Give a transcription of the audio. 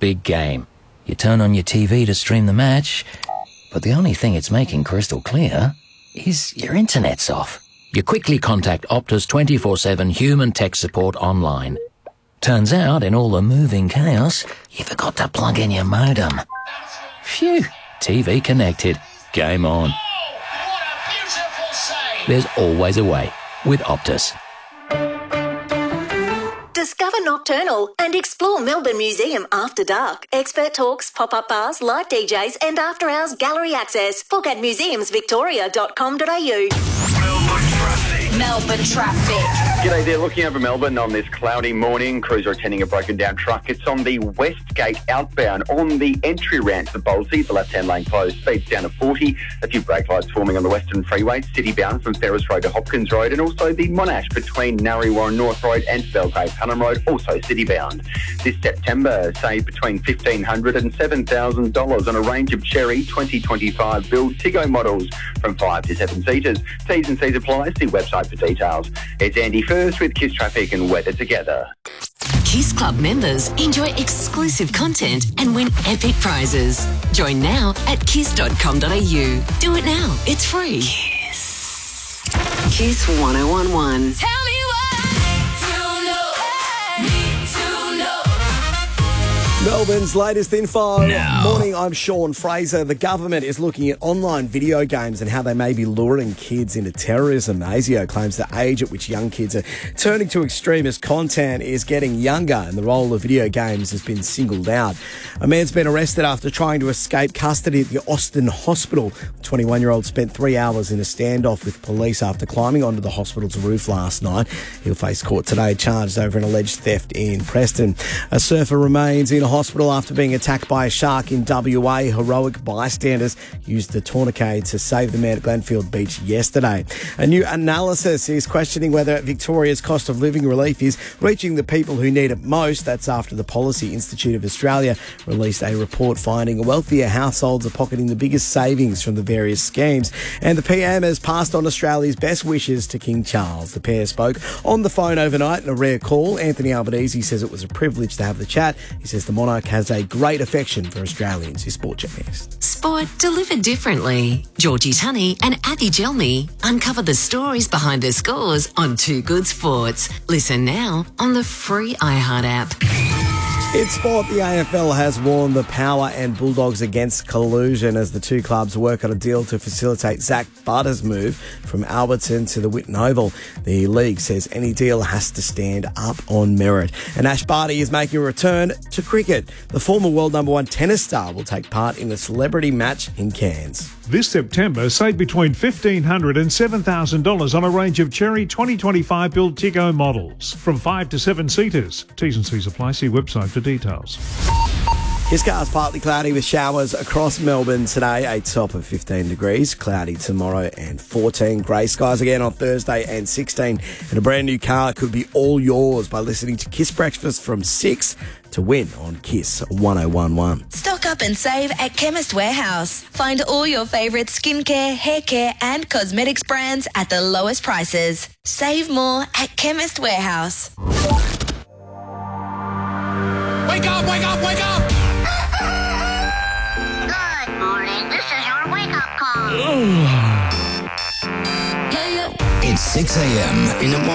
big game. You turn on your TV to stream the match, but the only thing it's making crystal clear is your internet's off. You quickly contact Optus 24/7 human tech support online. Turns out, in all the moving chaos, you forgot to plug in your modem. Phew, TV connected. Game on. There's always a way with Optus. Discover Nocturnal and explore Melbourne Museum after dark. Expert talks, pop-up bars, live DJs and after-hours gallery access. Book at museumsvictoria.com.au. Melbourne traffic. G'day there, looking over Melbourne on this cloudy morning. Crews are attending a broken down truck. It's on the West Gate outbound on the entry ramp to Bolsey. The left-hand lane closed, speeds down to 40. A few brake lights forming on the Western Freeway, city bound from Ferris Road to Hopkins Road, and also the Monash between Narre Warren North Road and Belgrave Panham Road, also city bound. This September, save between $1,500 and $7,000 on a range of Cherry 2025 build Tiggo models from 5 to 7 seaters. T's and C's apply. See website for details. It's Andy First with Kiss Traffic and Weather Together. Kiss Club members enjoy exclusive content and win epic prizes. Join now at kiss.com.au. Do it now. It's free. Kiss. Kiss 1011. Tell me what to know. Need to know. Melbourne's latest info. Now. Morning, I'm Sean Fraser. The government is looking at online video games and how they may be luring kids into terrorism. ASIO claims the age at which young kids are turning to extremist content is getting younger, and the role of video games has been singled out. A man's been arrested after trying to escape custody at the Austin Hospital. The 21-year-old spent 3 hours in a standoff with police after climbing onto the hospital's roof last night. He'll face court today, charged over an alleged theft in Preston. A surfer remains in hospital after being attacked by a shark in WA. Heroic bystanders used the tourniquet to save the man at Glenfield Beach yesterday. A new analysis is questioning whether Victoria's cost of living relief is reaching the people who need it most. That's after the Policy Institute of Australia released a report finding wealthier households are pocketing the biggest savings from the various schemes. And the PM has passed on Australia's best wishes to King Charles. The pair spoke on the phone overnight in a rare call. Anthony Albanese says it was a privilege to have the chat. He says the monarch has a great affection for Australians. His sport check next. Sport delivered differently. Georgie Tunney and Abby Gelmy uncover the stories behind the scores on Too Good Sports. Listen now on the free iHeart app. In sport, the AFL has warned the Power and Bulldogs against collusion as the two clubs work on a deal to facilitate Zach Butters' move from Alberton to the Whitten Oval. The league says any deal has to stand up on merit. And Ash Barty is making a return to cricket. The former world number 1 tennis star will take part in a celebrity match in Cairns. This September, save between $1,500 and $7,000 on a range of Cherry 2025 build Tiggo models from 5 to 7 seaters. T's and C's apply. See website for details. His car's partly cloudy with showers across Melbourne today, a top of 15 degrees. Cloudy tomorrow and 14. Grey skies again on Thursday and 16. And a brand new car could be all yours by listening to Kiss Breakfast from 6 to win on Kiss 1011. Stock up and save at Chemist Warehouse. Find all your favourite skincare, hair care and cosmetics brands at the lowest prices. Save more at Chemist Warehouse. Wake up, wake up, wake up! Good morning. This is your wake-up call. Yeah, yeah. It's 6 a.m. in the morning.